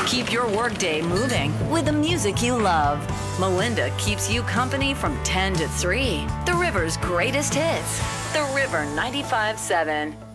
Keep your workday moving with the music you love. Melinda keeps you company from 10 to 3. The River's greatest hits. The River 95.7.